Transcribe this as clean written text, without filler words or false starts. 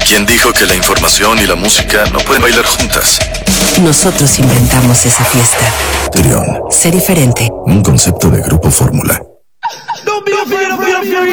¿Quién dijo que la información y la música no pueden bailar juntas? Nosotros inventamos esa fiesta. Trión. Sé diferente. Un concepto de Grupo Fórmula.